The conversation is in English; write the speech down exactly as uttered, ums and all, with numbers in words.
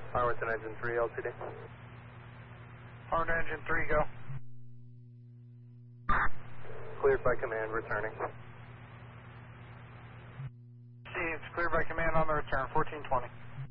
Arlington Engine three, L T D. Arlington Engine three, go. Cleared by command, returning. Received, cleared by command on the return, fourteen twenty.